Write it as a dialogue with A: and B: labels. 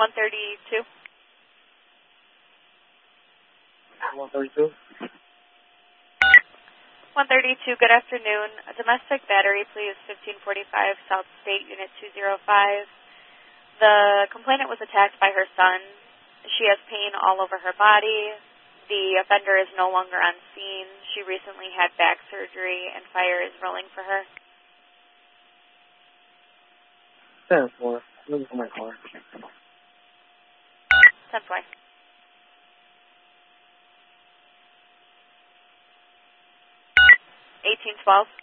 A: 132.
B: 132.
A: 132, good afternoon. A domestic battery, please, 1545 South State, Unit 205. The complainant was attacked by her son. She has pain all over her body. The offender is no longer on scene. She recently had back surgery, and fire is rolling for her.
B: 10-4. Looking for my car.
A: 10-4. 1812.